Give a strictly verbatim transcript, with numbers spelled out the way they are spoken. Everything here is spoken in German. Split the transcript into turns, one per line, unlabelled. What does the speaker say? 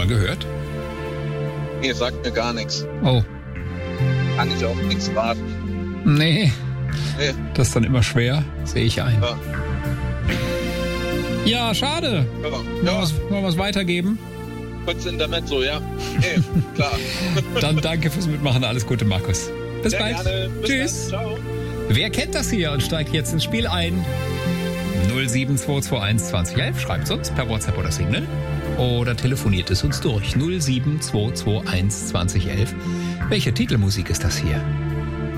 gehört?
Nee, sagt mir gar nichts.
Oh.
Kann ich auch nichts raten.
Nee.
Nee.
Das ist dann immer schwer, sehe ich ein.
Ja.
Ja, schade.
Ja.
Wollen wir
Ja.
es- wollen wir es weitergeben?
Kurz Intermezzo, ja. Nee, klar.
Dann danke fürs Mitmachen. Alles Gute, Markus. Bis
Sehr
bald.
gerne. Bis
Tschüss.
dann. Ciao.
Wer kennt das hier und steigt jetzt ins Spiel ein? null sieben zwei zwei eins zwanzig elf. Schreibt uns per WhatsApp oder Signal. Oder telefoniert es uns durch. null sieben zwei zwei eins zwanzig elf. Welche Titelmusik ist das hier?